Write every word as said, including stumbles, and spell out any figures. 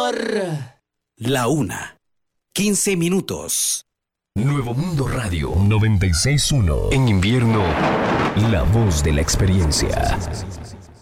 amor. La una. quince minutos. Nuevo Mundo Radio noventa y seis punto uno. En invierno, la voz de la experiencia.